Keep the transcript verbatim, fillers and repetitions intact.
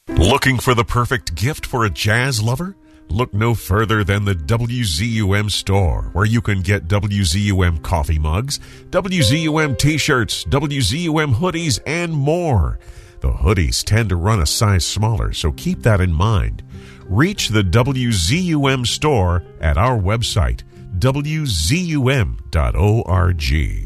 Looking for the perfect gift for a jazz lover? Look no further than the W Z U M store, where you can get W Z U M coffee mugs, W Z U M t-shirts, W Z U M hoodies, and more. The hoodies tend to run a size smaller, so keep that in mind. Reach the W Z U M store at our website, W Z U M dot org.